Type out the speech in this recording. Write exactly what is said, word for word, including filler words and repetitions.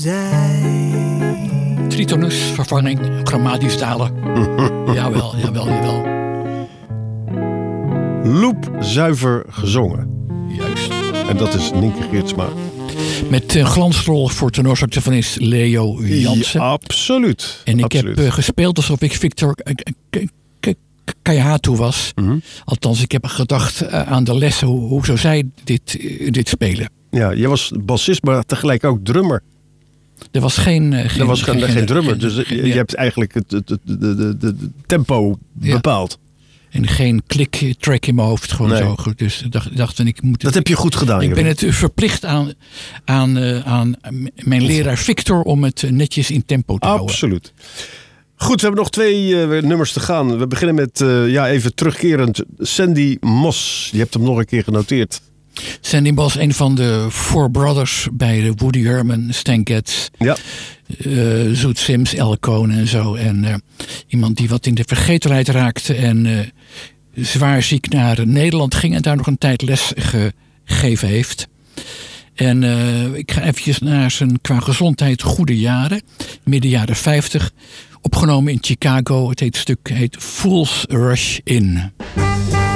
Tritonus, vervanging, grammatisch talen. jawel, jawel, jawel. Loepzuiver gezongen. Juist. En dat is Nienke Geertsma. Met een glansrol voor tenorsaxofonist Leo Jansen. Ja, absoluut. En ik absoluut. heb uh, gespeeld alsof ik Victor Kayahatu was. Mm-hmm. Althans, ik heb gedacht uh, aan de lessen. Hoe, hoe zou zij dit, uh, dit spelen? Ja, jij was bassist, maar tegelijk ook drummer. Er was geen, uh, geen, er was geen, geen, geen drummer, geen, dus geen, je, je hebt eigenlijk het, het, het, de, de, de, de tempo ja. bepaald. En geen klik-track in mijn hoofd, gewoon nee. zo goed. Dus ik dacht, dacht ik moet. Dat het, heb je goed gedaan. Ik Jeroen. ben het verplicht aan, aan, uh, aan mijn leraar Victor om het netjes in tempo te houden. Absoluut. Goed, we hebben nog twee uh, nummers te gaan. We beginnen met, uh, ja, even terugkerend, Sandy Moss. Je hebt hem nog een keer genoteerd. Sandy Moss, een van de Four Brothers bij de Woody Herman, Stan Getz, ja. uh, Zoet Sims, El Cohn en zo. En uh, iemand die wat in de vergetelheid raakte en uh, zwaar ziek naar Nederland ging en daar nog een tijd les gegeven heeft. En uh, ik ga eventjes naar zijn qua gezondheid goede jaren, midden jaren vijftig, opgenomen in Chicago. Het heet stuk heet Fool's Rush In.